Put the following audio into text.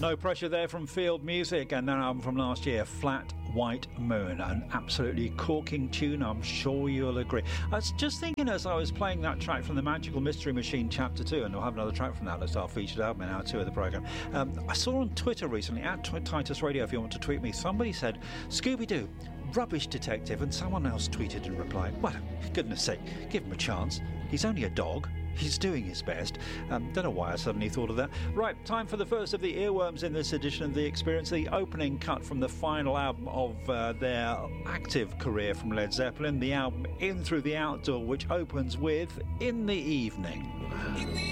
No Pressure there from Field Music, and their album from last year, Flat White Moon, an absolutely corking tune, I'm sure you'll agree. I was just thinking as I was playing that track from the Magical Mystery Machine Chapter 2, and we'll have another track from that that's our featured album in Hour 2 of the programme. I saw on Twitter recently, at Titus Radio if you want to tweet me, somebody said, Scooby-Doo, rubbish detective, and someone else tweeted and replied, well, for goodness sake, give him a chance. He's only a dog. He's doing his best. Don't know why I suddenly thought of that. Right, time for the first of the earworms in this edition of The Experience, the opening cut from the final album of their active career from Led Zeppelin, the album In Through the Outdoor, which opens with In the Evening.